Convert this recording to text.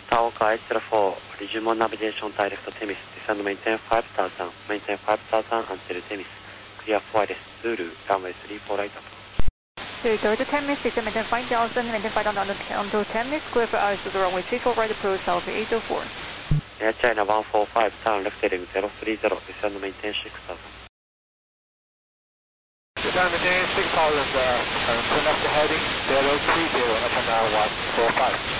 Taoka 804, resume on navigation direct to Temis, descend maintain 5000, maintain 5000 until Temis, clear for wireless, Zulu, runway 34 right up. Direct to Temis, descend maintain 5000, maintain 5000 until Temis, clear for ISO to the runway 34 right approach, Alpha 804. Air China 145, turn left heading 030, descend maintain 6000. Descend maintain 6000, turn left heading 030, FML 145.